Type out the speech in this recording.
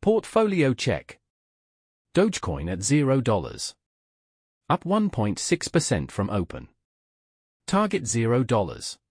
Portfolio check. Dogecoin at $0. Up 1.6% from open. Target $0.